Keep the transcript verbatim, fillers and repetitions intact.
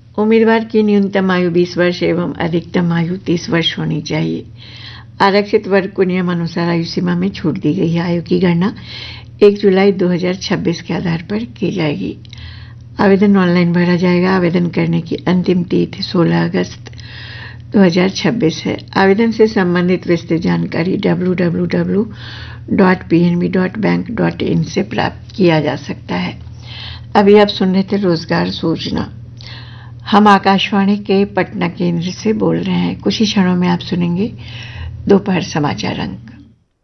उम्मीदवार की न्यूनतम आयु बीस वर्ष एवं अधिकतम आयु तीस वर्ष होनी चाहिए। आरक्षित वर्ग को नियमानुसार आयु सीमा में छूट दी गई है। आयु की गणना एक जुलाई दो हज़ार छब्बीस के आधार पर की जाएगी। आवेदन ऑनलाइन भरा जाएगा। आवेदन करने की अंतिम तिथि सोलह अगस्त दो हज़ार छब्बीस है। आवेदन से संबंधित विस्तृत जानकारी W W W dot P N B dot bank dot in से प्राप्त किया जा सकता है। अभी आप सुन रहे थे रोजगार सूचना। हम आकाशवाणी के पटना केंद्र से बोल रहे हैं। कुछ ही क्षणों में आप सुनेंगे दोपहर समाचार अंक।